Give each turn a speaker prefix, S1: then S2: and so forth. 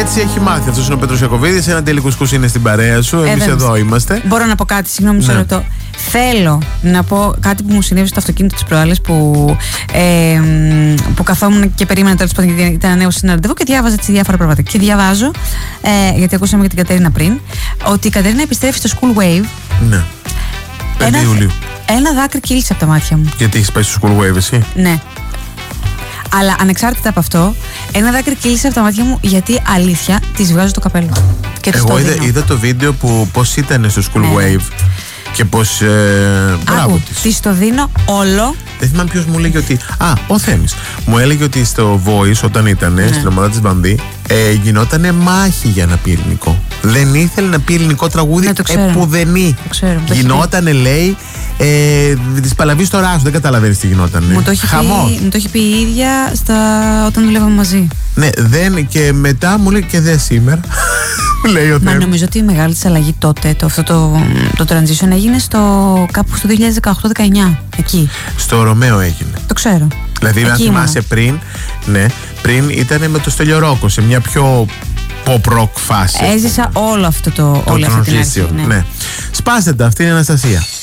S1: έτσι έχει μάθει. Αυτός είναι ο Πέτρος Ιακωβίδης. Ένα τελικουσκούς είναι στην παρέα σου. Εμείς εδώ είμαστε.
S2: Μπορώ να πω κάτι, συγγνώμη, μισό λεπτό. Θέλω να πω κάτι που μου συνέβη στο αυτοκίνητο της προάλλες που καθόμουν και περίμενα τέλος πάντων γιατί ήταν νέο συναντεύω και διάβαζα έτσι διάφορα πράγματα. Και διαβάζω, γιατί ακούσαμε για την Κατερίνα πριν, ότι η Κατερίνα επιστρέφει στο School Wave.
S1: Ναι. 5 Ιουλίου.
S2: Ένα δάκρυ κύλησε από τα μάτια μου.
S1: Γιατί έχεις πάει στο School Wave εσύ?
S2: Ναι. Αλλά ανεξάρτητα από αυτό, ένα δάκρυ κύλησε από τα μάτια μου γιατί αλήθεια της βγάζω το καπέλο.
S1: Εγώ είδα το βίντεο που πώς ήταν στο School Wave και πώς. Μπράβο της.
S2: Της το δίνω όλο.
S1: Δεν θυμάμαι ποιος μου έλεγε ότι. Ο Θέμης. Μου έλεγε ότι στο Voice όταν ήταν στην ομάδα της Μπαμβί γινότανε μάχη για να πει ελληνικό. Δεν ήθελε να πει ελληνικό τραγούδι επουδενή. Γινότανε, λέει, της παλαβής στο ράσο. Δεν καταλαβαίνεις τι γινότανε.
S2: Μου το έχει πει η ίδια όταν δουλεύαμε μαζί.
S1: Ναι, και μετά μου λέει και δεν σήμερα.
S2: Μα νομίζω ότι η μεγάλη της αλλαγή τότε, το transition έγινε κάπου στο 2018-19. Εκεί.
S1: Στο Ρωμαίο έγινε.
S2: Το ξέρω.
S1: Δηλαδή, αν θυμάσαι πριν ήταν με το Στέλιο σε μια πιο pop rock φάση.
S2: Έζησα όλο αυτό όλη αυτή την αρχή.
S1: Ναι. Σπάστε τα, αυτή είναι η Αναστασία.